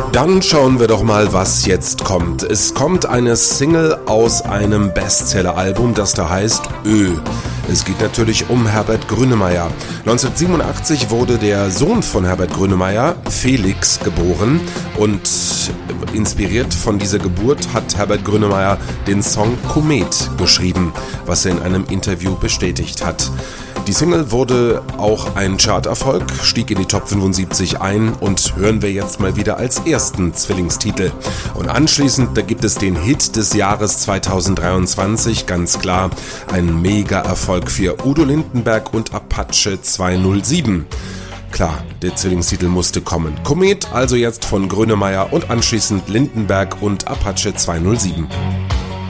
Dann schauen wir doch mal, was jetzt kommt. Es kommt eine Single aus einem Bestseller-Album, das da heißt Ö. Es geht natürlich um Herbert Grönemeyer. 1987 wurde der Sohn von Herbert Grönemeyer, Felix, geboren und inspiriert von dieser Geburt hat Herbert Grönemeyer den Song Komet geschrieben, was er in einem Interview bestätigt hat. Die Single wurde auch ein Charterfolg, stieg in die Top 75 ein und hören wir jetzt mal wieder als ersten Zwillingstitel. Und anschließend, da gibt es den Hit des Jahres 2023, ganz klar, ein Mega-Erfolg für Udo Lindenberg und Apache 207. Klar, der Zwillingstitel musste kommen. Komet also jetzt von Grönemeyer und anschließend Lindenberg und Apache 207.